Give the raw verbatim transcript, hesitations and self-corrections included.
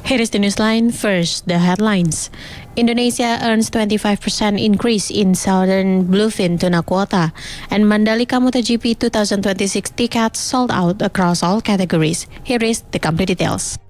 Here is the newsline. First, the headlines. Indonesia earns twenty-five percent increase in Southern Bluefin tuna quota, and Mandalika MotoGP twenty twenty-six tickets sold out across all categories. Here is the complete details.